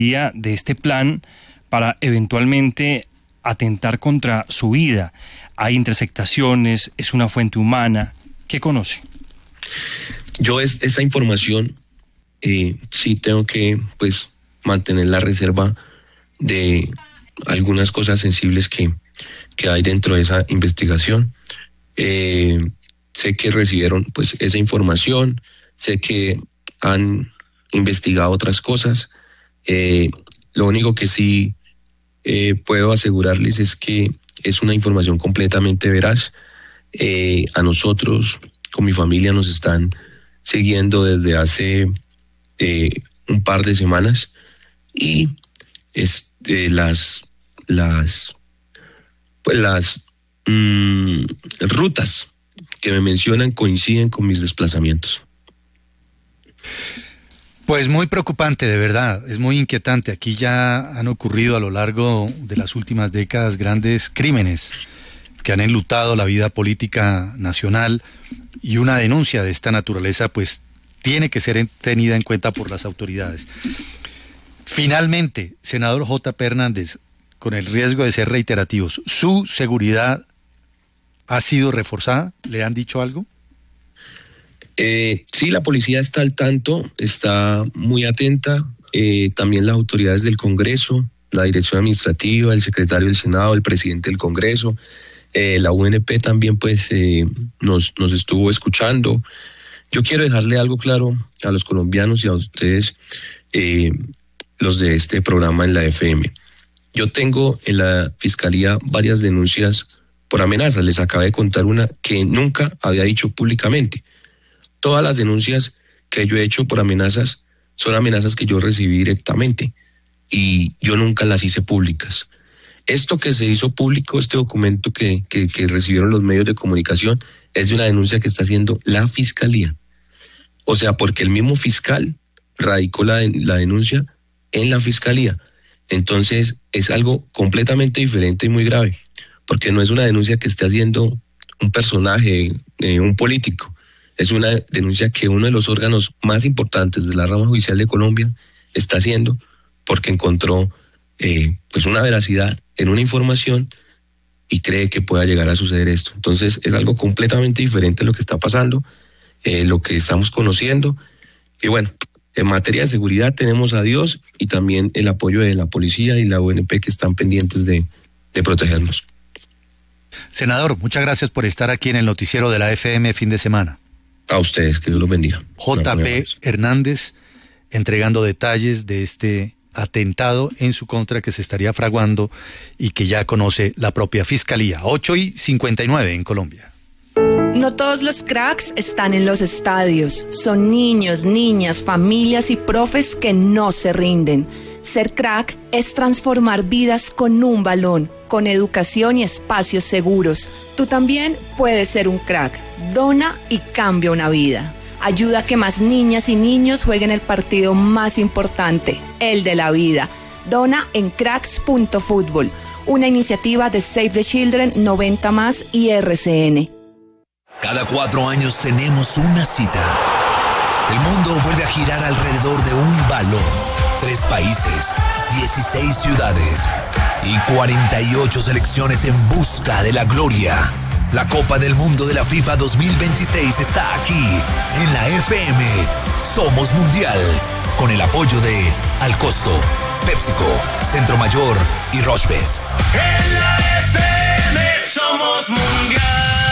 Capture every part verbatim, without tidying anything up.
de este plan para eventualmente atentar contra su vida. Hay intersectaciones, es una fuente humana. ¿Qué conoce? Yo es, esa información eh, sí tengo que pues mantener la reserva de algunas cosas sensibles que, que hay dentro de esa investigación. Eh, sé que recibieron pues esa información, sé que han investigado otras cosas. Eh, lo único que sí eh, puedo asegurarles es que es una información completamente veraz. Eh, a nosotros, con mi familia, nos están siguiendo desde hace eh, un par de semanas y es, eh, las las pues las mmm, rutas que me mencionan coinciden con mis desplazamientos. Pues muy preocupante, de verdad, es muy inquietante. Aquí ya han ocurrido a lo largo de las últimas décadas grandes crímenes que han enlutado la vida política nacional, y una denuncia de esta naturaleza pues tiene que ser tenida en cuenta por las autoridades. Finalmente, senador J P Hernández, con el riesgo de ser reiterativos, ¿su seguridad ha sido reforzada? ¿Le han dicho algo? Eh, sí, la policía está al tanto, está muy atenta, eh, también las autoridades del Congreso, la dirección administrativa, el secretario del Senado, el presidente del Congreso, eh, la U N P también pues eh, nos, nos estuvo escuchando. Yo quiero dejarle algo claro a los colombianos y a ustedes, eh, los de este programa en la F M. Yo tengo en la Fiscalía varias denuncias por amenazas, les acabé de contar una que nunca había dicho públicamente. Todas las denuncias que yo he hecho por amenazas son amenazas que yo recibí directamente y yo nunca las hice públicas. Esto que se hizo público, este documento que, que, que recibieron los medios de comunicación, es de una denuncia que está haciendo la Fiscalía. O sea, porque el mismo fiscal radicó la, la denuncia en la Fiscalía. Entonces, es algo completamente diferente y muy grave, porque no es una denuncia que esté haciendo un personaje, eh, un político. Es una denuncia que uno de los órganos más importantes de la rama judicial de Colombia está haciendo porque encontró eh, pues una veracidad en una información y cree que pueda llegar a suceder esto. Entonces es algo completamente diferente a lo que está pasando, eh, lo que estamos conociendo. Y bueno, en materia de seguridad tenemos a Dios y también el apoyo de la policía y la U N P que están pendientes de, de protegernos. Senador, muchas gracias por estar aquí en el noticiero de la F M fin de semana. A ustedes, que Dios los bendiga. J P Hernández, entregando detalles de este atentado en su contra que se estaría fraguando y que ya conoce la propia Fiscalía. ocho y cincuenta y nueve en Colombia. No todos los cracks están en los estadios. Son niños, niñas, familias y profes que no se rinden. Ser crack es transformar vidas con un balón, con educación y espacios seguros. Tú también puedes ser un crack. Dona y cambia una vida. Ayuda a que más niñas y niños jueguen el partido más importante, el de la vida. Dona en cracks punto fútbol, una iniciativa de Save the Children, noventa más y R C N. Cada cuatro años tenemos una cita. El mundo vuelve a girar alrededor de un balón. Tres países, dieciséis ciudades y cuarenta y ocho selecciones en busca de la gloria. La Copa del Mundo de la FIFA dos mil veintiséis está aquí, en la F M. Somos Mundial, con el apoyo de Al Costo, PepsiCo, Centro Mayor y Rochebet. En la F M somos Mundial.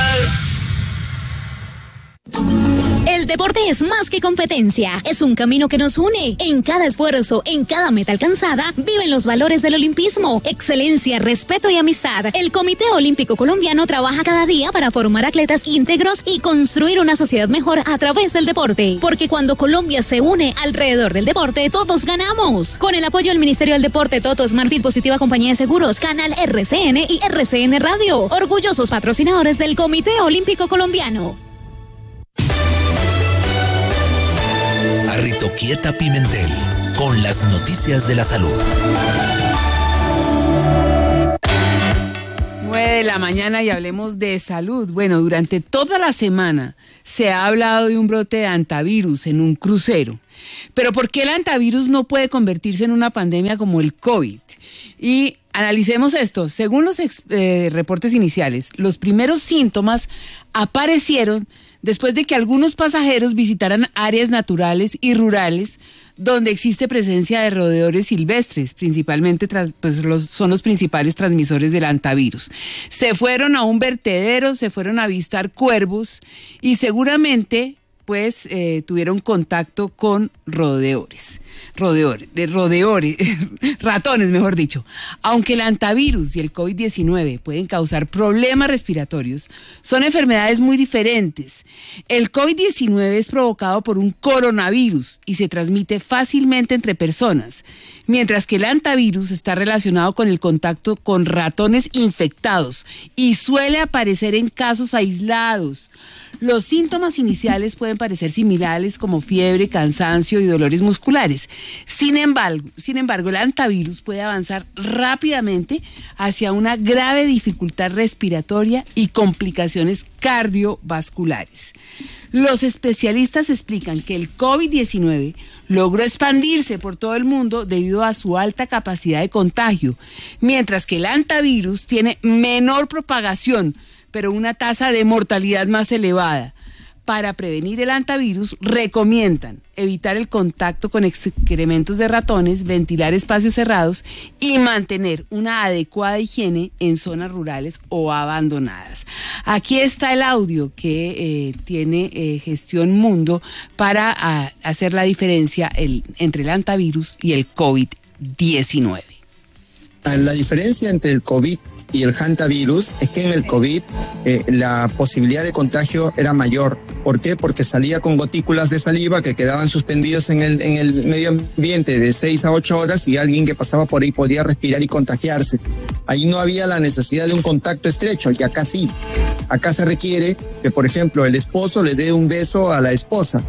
El deporte es más que competencia, es un camino que nos une. En cada esfuerzo, en cada meta alcanzada, viven los valores del olimpismo, excelencia, respeto y amistad. El Comité Olímpico Colombiano trabaja cada día para formar atletas íntegros y construir una sociedad mejor a través del deporte. Porque cuando Colombia se une alrededor del deporte, todos ganamos. Con el apoyo del Ministerio del Deporte, Toto, Smartfit, Positiva Compañía de Seguros, Canal R C N y R C N Radio. Orgullosos patrocinadores del Comité Olímpico Colombiano. Arritoquieta Pimentel, con las noticias de la salud. nueve de la mañana y hablemos de salud. Bueno, durante toda la semana se ha hablado de un brote de hantavirus en un crucero. Pero ¿por qué el hantavirus no puede convertirse en una pandemia como el COVID? Y analicemos esto. Según los eh, reportes iniciales, los primeros síntomas aparecieron después de que algunos pasajeros visitaran áreas naturales y rurales donde existe presencia de roedores silvestres, principalmente tras, pues los, son los principales transmisores del hantavirus. Se fueron a un vertedero, se fueron a avistar cuervos y seguramente pues eh, tuvieron contacto con roedores, roedores, roedores, ratones mejor dicho. Aunque el hantavirus y el COVID diecinueve pueden causar problemas respiratorios, son enfermedades muy diferentes. El COVID diecinueve es provocado por un coronavirus y se transmite fácilmente entre personas, mientras que el hantavirus está relacionado con el contacto con ratones infectados y suele aparecer en casos aislados. Los síntomas iniciales pueden parecer similares como fiebre, cansancio y dolores musculares. Sin embargo, sin embargo, el hantavirus puede avanzar rápidamente hacia una grave dificultad respiratoria y complicaciones cardiovasculares. Los especialistas explican que el COVID diecinueve logró expandirse por todo el mundo debido a su alta capacidad de contagio, mientras que el hantavirus tiene menor propagación, pero una tasa de mortalidad más elevada. Para prevenir el hantavirus, recomiendan evitar el contacto con excrementos de ratones, ventilar espacios cerrados y mantener una adecuada higiene en zonas rurales o abandonadas. Aquí está el audio que eh, tiene eh, Gestión Mundo para a, hacer la diferencia el, entre el hantavirus y el COVID diecinueve. La diferencia entre el COVID y el hantavirus es que en el COVID eh, la posibilidad de contagio era mayor. ¿Por qué? Porque salía con gotículas de saliva que quedaban suspendidos en el, en el medio ambiente de seis a ocho horas y alguien que pasaba por ahí podía respirar y contagiarse. Ahí no había la necesidad de un contacto estrecho y acá sí. Acá se requiere que, por ejemplo, el esposo le dé un beso a la esposa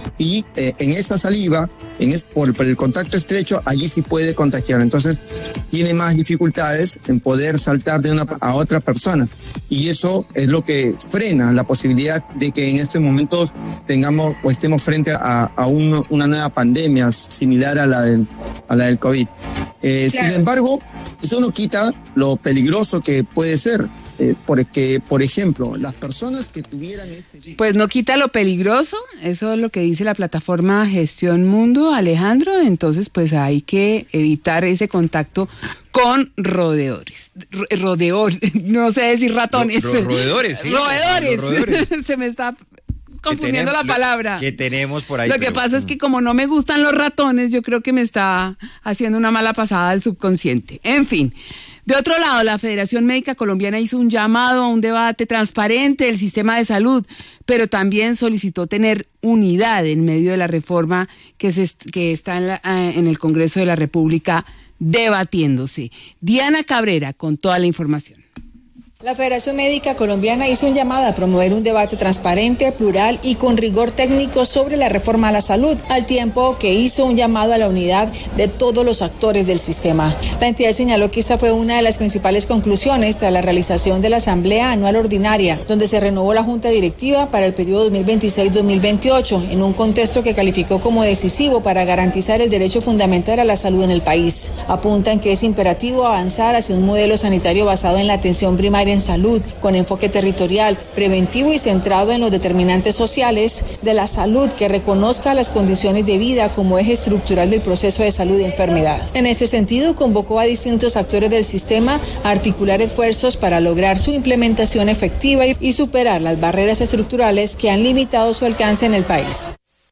y eh, en esa saliva, en es, por, por el contacto estrecho, allí sí puede contagiar. Entonces tiene más dificultades en poder saltar de una a otra persona y eso es lo que frena la posibilidad de que en este momento tengamos o estemos frente a, a un, una nueva pandemia similar a la del, a la del COVID. Eh, claro. Sin embargo, eso no quita lo peligroso que puede ser. Eh, porque, por ejemplo, las personas que tuvieran este... Pues no quita lo peligroso, eso es lo que dice la plataforma Gestión Mundo, Alejandro, entonces pues hay que evitar ese contacto con roedores, roedores, no sé decir ratones. Ro, ro, roedores, sí. Roedores, roedores. Se me está confundiendo tenemos, la palabra. Que tenemos por ahí. Lo que pero... pasa es que como no me gustan los ratones, yo creo que me está haciendo una mala pasada al subconsciente. En fin. De otro lado, la Federación Médica Colombiana hizo un llamado a un debate transparente del sistema de salud, pero también solicitó tener unidad en medio de la reforma que, se, que está en, la, en el Congreso de la República debatiéndose. Diana Cabrera con toda la información. La Federación Médica Colombiana hizo un llamado a promover un debate transparente, plural y con rigor técnico sobre la reforma a la salud, al tiempo que hizo un llamado a la unidad de todos los actores del sistema. La entidad señaló que esta fue una de las principales conclusiones tras la realización de la Asamblea Anual Ordinaria, donde se renovó la Junta Directiva para el periodo dos mil veintiséis dos mil veintiocho, en un contexto que calificó como decisivo para garantizar el derecho fundamental a la salud en el país. Apuntan que es imperativo avanzar hacia un modelo sanitario basado en la atención primaria en salud, con enfoque territorial, preventivo y centrado en los determinantes sociales de la salud, que reconozca las condiciones de vida como eje estructural del proceso de salud y enfermedad. En este sentido, convocó a distintos actores del sistema a articular esfuerzos para lograr su implementación efectiva y superar las barreras estructurales que han limitado su alcance en el país.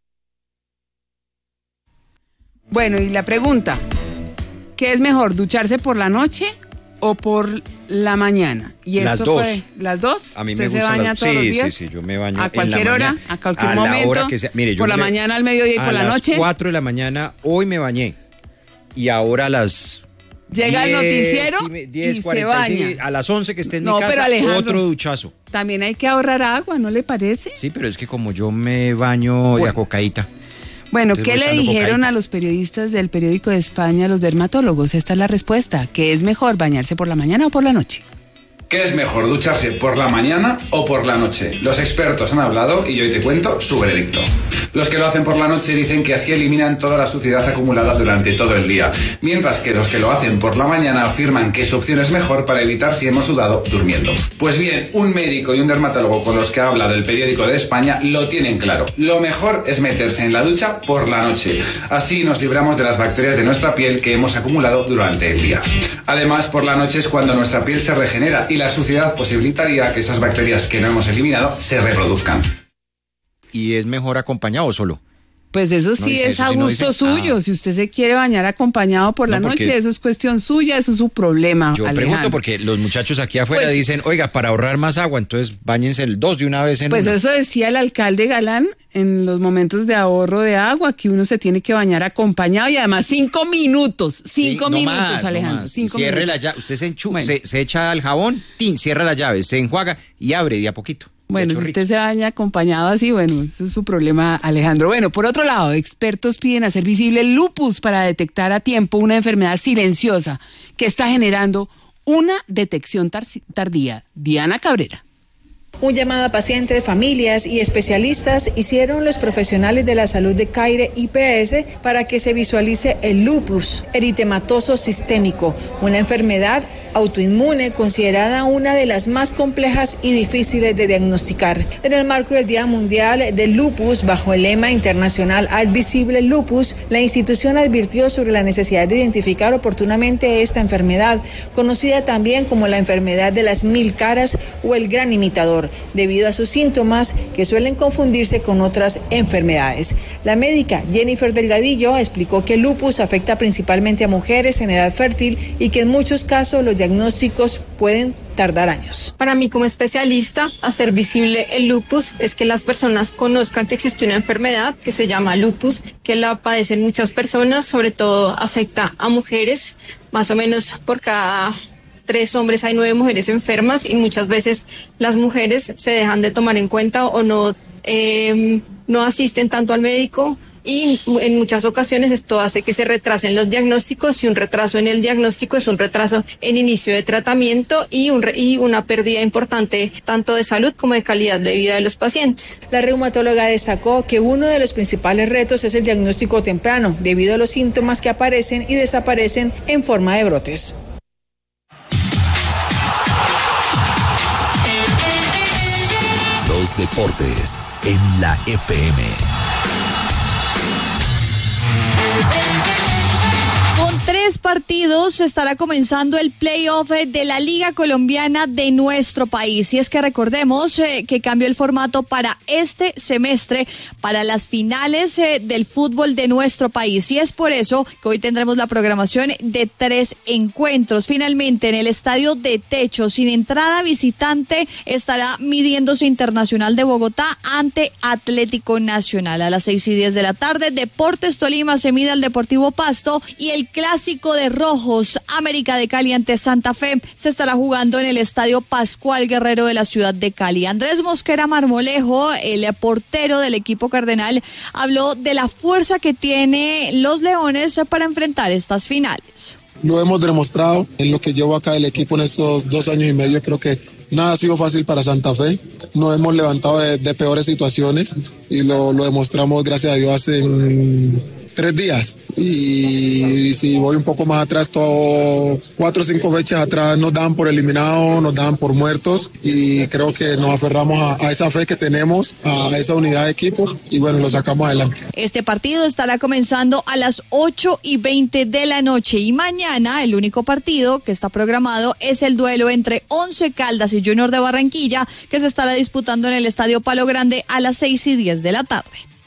Bueno, y la pregunta, ¿qué es mejor, ducharse por la noche o por la mañana? Y las esto dos. Fue, ¿las dos? A mí ¿Usted me se gustan baña las... todos sí, los días? Sí, sí, yo me baño a cualquier en la hora, mañana, a cualquier a momento. La hora que sea. Mire, yo por la me... mañana, al mediodía y por la noche. A las cuatro de la mañana hoy me bañé y ahora a las llega diez, el noticiero diez, y cuarenta, se baña. sí, a las once que esté en no, mi casa, pero Alejandro, otro duchazo. También hay que ahorrar agua, ¿no le parece? Sí, pero es que como yo me baño bueno. de a cocaíta. Bueno, ¿qué le dijeron cocaína? a los periodistas del periódico de España, los dermatólogos? Esta es la respuesta. ¿Qué es mejor, bañarse por la mañana o por la noche? ¿Qué es mejor, ducharse por la mañana o por la noche? Los expertos han hablado y hoy te cuento su veredicto. Los que lo hacen por la noche dicen que así eliminan toda la suciedad acumulada durante todo el día, mientras que los que lo hacen por la mañana afirman que su opción es mejor para evitar si hemos sudado durmiendo. Pues bien, un médico y un dermatólogo con los que habla del Periódico de España lo tienen claro. Lo mejor es meterse en la ducha por la noche. Así nos libramos de las bacterias de nuestra piel que hemos acumulado durante el día. Además, por la noche es cuando nuestra piel se regenera y la suciedad posibilitaría que esas bacterias que no hemos eliminado se reproduzcan. ¿Y es mejor acompañado o solo? Pues eso sí no, es eso a gusto sí no suyo. Ah. Si usted se quiere bañar acompañado por la no, noche, eso es cuestión suya, eso es su problema. Yo Alejandro. pregunto porque los muchachos aquí afuera pues, dicen, oiga, para ahorrar más agua, entonces báñense el dos de una vez en Pues una. Eso decía el alcalde Galán en los momentos de ahorro de agua, que uno se tiene que bañar acompañado y además cinco minutos, cinco sí, no minutos, más, Alejandro. No cinco cierre minutos. la llave, usted se, enchu bueno. se, se echa al jabón, tin, cierra la llave, se enjuaga y abre de a poquito. Bueno, si usted se baña acompañado así, bueno, ese es su problema, Alejandro. Bueno, por otro lado, expertos piden hacer visible el lupus para detectar a tiempo una enfermedad silenciosa que está generando una detección tar- tardía. Diana Cabrera. Un llamado a pacientes, familias y especialistas hicieron los profesionales de la salud de CAIRE I P S para que se visualice el lupus eritematoso sistémico, una enfermedad autoinmune considerada una de las más complejas y difíciles de diagnosticar. En el marco del Día Mundial del Lupus, bajo el lema internacional Haz visible el lupus, la institución advirtió sobre la necesidad de identificar oportunamente esta enfermedad, conocida también como la enfermedad de las mil caras o el gran imitador, debido a sus síntomas que suelen confundirse con otras enfermedades. La médica Jennifer Delgadillo explicó que el lupus afecta principalmente a mujeres en edad fértil y que en muchos casos los diagnósticos pueden tardar años. Para mí como especialista, hacer visible el lupus es que las personas conozcan que existe una enfermedad que se llama lupus, que la padecen muchas personas, sobre todo afecta a mujeres, más o menos por cada tres hombres hay nueve mujeres enfermas y muchas veces las mujeres se dejan de tomar en cuenta o no, eh, no asisten tanto al médico. Y en muchas ocasiones esto hace que se retrasen los diagnósticos y un retraso en el diagnóstico es un retraso en inicio de tratamiento y, un re y una pérdida importante tanto de salud como de calidad de vida de los pacientes. La reumatóloga destacó que uno de los principales retos es el diagnóstico temprano debido a los síntomas que aparecen y desaparecen en forma de brotes. Los deportes en la F M. Con tres partidos estará comenzando el playoff de la Liga Colombiana de nuestro país. Y es que recordemos eh, que cambió el formato para este semestre, para las finales eh, del fútbol de nuestro país. Y es por eso que hoy tendremos la programación de tres encuentros. Finalmente, en el estadio de techo, sin entrada visitante, estará midiéndose Internacional de Bogotá ante Atlético Nacional. A las seis y diez de la tarde, Deportes Tolima se mide al Deportivo Pasto y el clásico de rojos, América de Cali ante Santa Fe, se estará jugando en el Estadio Pascual Guerrero de la ciudad de Cali. Andrés Mosquera Marmolejo, el portero del equipo cardenal, habló de la fuerza que tienen los Leones para enfrentar estas finales. Lo hemos demostrado en lo que llevo acá el equipo en estos dos años y medio. Creo que nada ha sido fácil para Santa Fe. Nos hemos levantado de, de peores situaciones y lo, lo demostramos, gracias a Dios, hace un, tres días. Y, y si voy un poco más atrás, todo, cuatro o cinco fechas atrás nos daban por eliminados, nos daban por muertos y creo que nos aferramos a, a esa fe que tenemos, a esa unidad de equipo y bueno, lo sacamos adelante. Este partido estará comenzando a las ocho y veinte de la noche y mañana el único partido que está programado es el duelo entre Once Caldas y Junior de Barranquilla, que se estará disputando en el Estadio Palo Grande a las seis y diez de la tarde.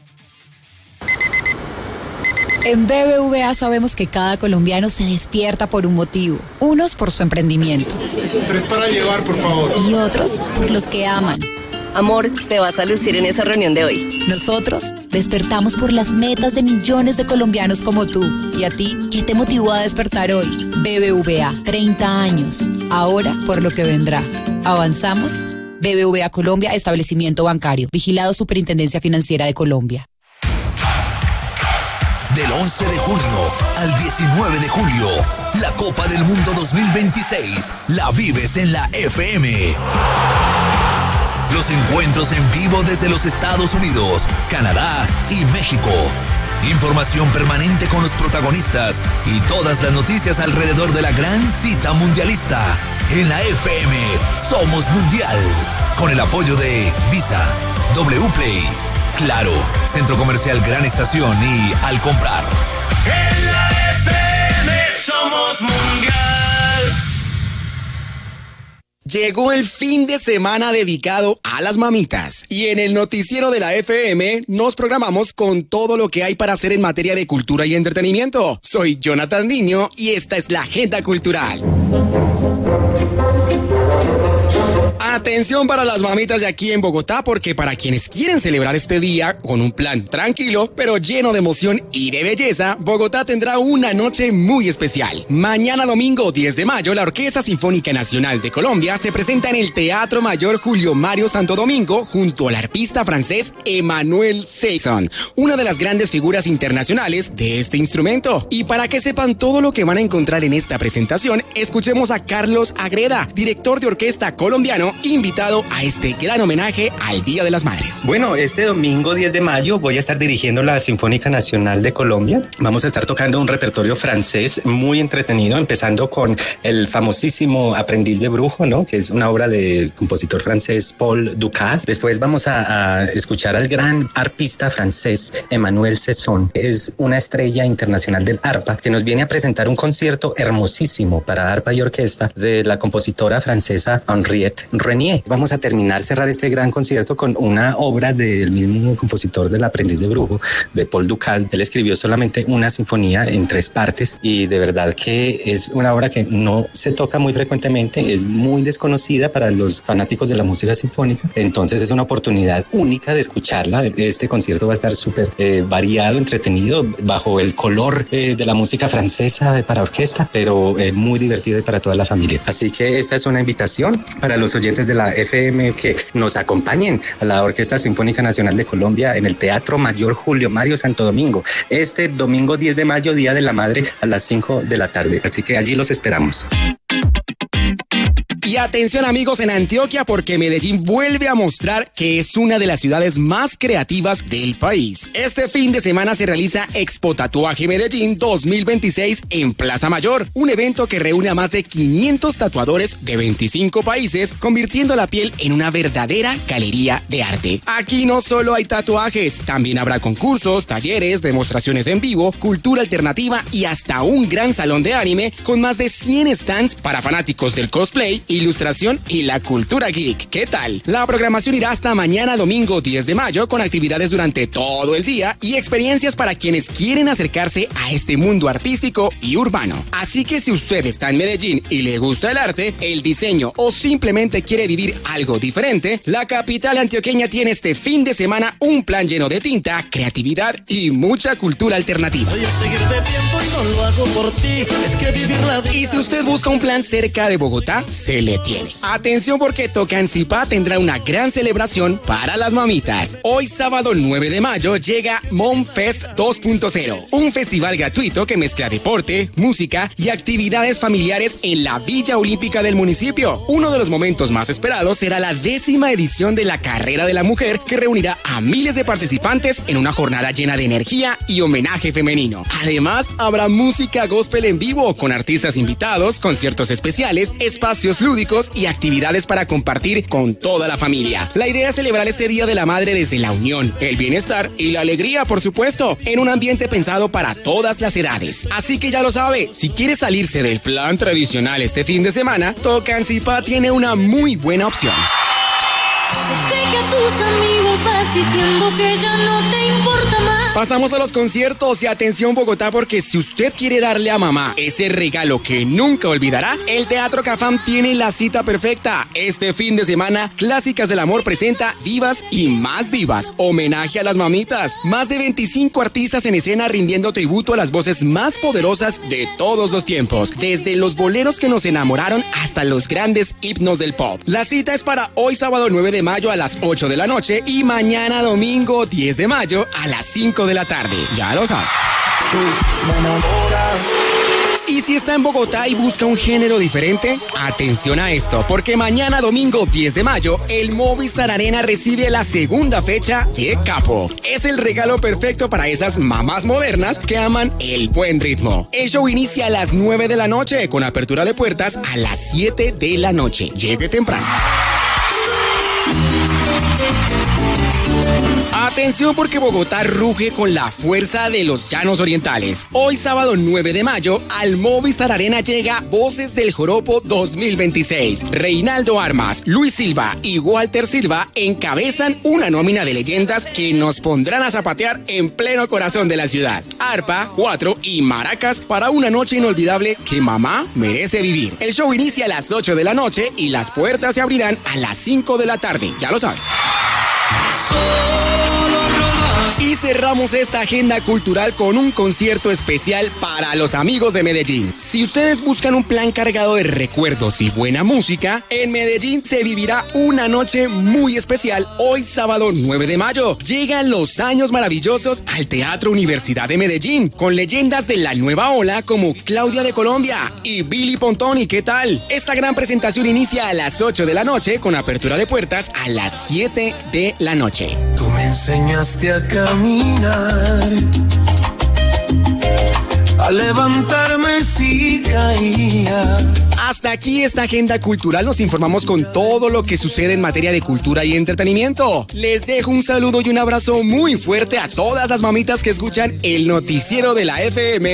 En B B V A sabemos que cada colombiano se despierta por un motivo. Unos por su emprendimiento. Tres para llevar, por favor. Y otros por los que aman. Amor, te vas a lucir en esa reunión de hoy. Nosotros despertamos por las metas de millones de colombianos como tú. ¿Y a ti qué te motivó a despertar hoy? B B V A, treinta años. Ahora por lo que vendrá. ¿Avanzamos? B B V A Colombia, establecimiento bancario. Vigilado Superintendencia Financiera de Colombia. Del once de junio al diecinueve de julio, La Copa del Mundo dos mil veintiséis la vives en la F M. Los encuentros en vivo desde los Estados Unidos, Canadá y México. Información permanente con los protagonistas y todas las noticias alrededor de la gran cita mundialista. En la F M somos mundial. Con el apoyo de Visa, W Play, Claro, Centro Comercial Gran Estación y Al Comprar. En la F M somos mundial. Llegó el fin de semana dedicado a las mamitas y en el noticiero de la F M nos programamos con todo lo que hay para hacer en materia de cultura y entretenimiento. Soy Jonathan Niño y esta es la agenda cultural. Atención para las mamitas de aquí en Bogotá, porque para quienes quieren celebrar este día con un plan tranquilo, pero lleno de emoción y de belleza, Bogotá tendrá una noche muy especial. Mañana domingo diez de mayo, la Orquesta Sinfónica Nacional de Colombia se presenta en el Teatro Mayor Julio Mario Santo Domingo junto al arpista francés Emmanuel Saison, una de las grandes figuras internacionales de este instrumento. Y para que sepan todo lo que van a encontrar en esta presentación, escuchemos a Carlos Agreda, director de orquesta colombiano, invitado a este gran homenaje al Día de las Madres. Bueno, este domingo diez de mayo voy a estar dirigiendo la Sinfónica Nacional de Colombia. Vamos a estar tocando un repertorio francés muy entretenido, empezando con el famosísimo Aprendiz de Brujo, ¿no? Que es una obra del compositor francés Paul Dukas. Después vamos a, a escuchar al gran arpista francés Emmanuel Saison. Es una estrella internacional del arpa que nos viene a presentar un concierto hermosísimo para arpa y orquesta de la compositora francesa Henriette Renier. Vamos a terminar, cerrar este gran concierto con una obra del mismo compositor del Aprendiz de Brujo, de Paul Dukas. Él escribió solamente una sinfonía en tres partes y de verdad que es una obra que no se toca muy frecuentemente, es muy desconocida para los fanáticos de la música sinfónica, entonces es una oportunidad única de escucharla. Este concierto va a estar súper eh, variado, entretenido, bajo el color eh, de la música francesa para orquesta, pero eh, muy divertido y para toda la familia. Así que esta es una invitación para los oyentes de la F M que nos acompañen a la Orquesta Sinfónica Nacional de Colombia en el Teatro Mayor Julio Mario Santo Domingo, este domingo diez de mayo, Día de la Madre, a las cinco de la tarde. Así que allí los esperamos. Y atención amigos en Antioquia, porque Medellín vuelve a mostrar que es una de las ciudades más creativas del país. Este fin de semana se realiza Expo Tatuaje Medellín dos mil veintiséis en Plaza Mayor, un evento que reúne a más de quinientos tatuadores de veinticinco países, convirtiendo la piel en una verdadera galería de arte. Aquí no solo hay tatuajes, también habrá concursos, talleres, demostraciones en vivo, cultura alternativa y hasta un gran salón de anime con más de cien stands para fanáticos del cosplay, ilustración y la cultura geek. ¿Qué tal? La programación irá hasta mañana domingo diez de mayo con actividades durante todo el día y experiencias para quienes quieren acercarse a este mundo artístico y urbano. Así que si usted está en Medellín y le gusta el arte, el diseño o simplemente quiere vivir algo diferente, la capital antioqueña tiene este fin de semana un plan lleno de tinta, creatividad y mucha cultura alternativa. Y si usted busca un plan cerca de Bogotá, se le tiene. Atención, porque Tocancipá tendrá una gran celebración para las mamitas. Hoy sábado nueve de mayo llega Momfest dos punto cero, un festival gratuito que mezcla deporte, música y actividades familiares en la Villa Olímpica del municipio. Uno de los momentos más esperados será la décima edición de la Carrera de la Mujer, que reunirá a miles de participantes en una jornada llena de energía y homenaje femenino. Además, habrá música gospel en vivo con artistas invitados, conciertos especiales, espacios lúdicos y actividades para compartir con toda la familia. La idea es celebrar este Día de la Madre desde la unión, el bienestar y la alegría, por supuesto, en un ambiente pensado para todas las edades. Así que ya lo sabe, si quiere salirse del plan tradicional este fin de semana, Tocancipá tiene una muy buena opción. Sé que a tus amigos vas diciendo que ya no te importa más. Pasamos a los conciertos y atención Bogotá, porque si usted quiere darle a mamá ese regalo que nunca olvidará, el Teatro Cafam tiene la cita perfecta. Este fin de semana, Clásicas del Amor presenta Divas y Más Divas, homenaje a las mamitas. Más de veinticinco artistas en escena rindiendo tributo a las voces más poderosas de todos los tiempos, desde los boleros que nos enamoraron hasta los grandes himnos del pop. La cita es para hoy sábado nueve de mayo a las ocho de la noche y mañana domingo diez de mayo a las cinco de la tarde. Ya lo sabes. Tú me enamoras Y si está en Bogotá y busca un género diferente, atención a esto, porque mañana domingo diez de mayo, el Movistar Arena recibe la segunda fecha de Capo. Es el regalo perfecto para esas mamás modernas que aman el buen ritmo. El show inicia a las nueve de la noche, con apertura de puertas a las siete de la noche. Llegue temprano. Atención porque Bogotá ruge con la fuerza de los llanos orientales. Hoy sábado nueve de mayo, al Movistar Arena llega Voces del Joropo dos mil veintiséis. Reinaldo Armas, Luis Silva y Walter Silva encabezan una nómina de leyendas que nos pondrán a zapatear en pleno corazón de la ciudad. Arpa, cuatro y maracas para una noche inolvidable que mamá merece vivir. El show inicia a las ocho de la noche y las puertas se abrirán a las cinco de la tarde. Ya lo saben. Y cerramos esta agenda cultural con un concierto especial para los amigos de Medellín. Si ustedes buscan un plan cargado de recuerdos y buena música, en Medellín se vivirá una noche muy especial hoy sábado nueve de mayo. Llegan los años maravillosos al Teatro Universidad de Medellín, con leyendas de la nueva ola como Claudia de Colombia y Billy Pontoni. ¿Qué tal? Esta gran presentación inicia a las ocho de la noche con apertura de puertas a las siete de la noche. Tú me enseñaste a caminar, a levantarme si caía. Hasta aquí esta agenda cultural. Nos informamos con todo lo que sucede en materia de cultura y entretenimiento. Les dejo un saludo y un abrazo muy fuerte a todas las mamitas que escuchan el noticiero de la F M